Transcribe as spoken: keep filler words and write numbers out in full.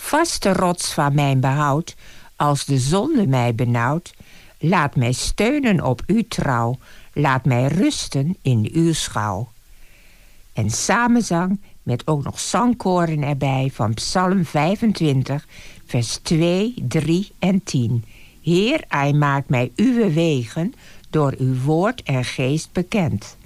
vaste rots van mijn behoud, als de zonde mij benauwt. Laat mij steunen op uw trouw, laat mij rusten in uw schouw. En samenzang met ook nog zangkoren erbij van Psalm vijfentwintig, vers twee, drie en tien. Heer, hij maakt mij uw wegen door uw woord en geest bekend.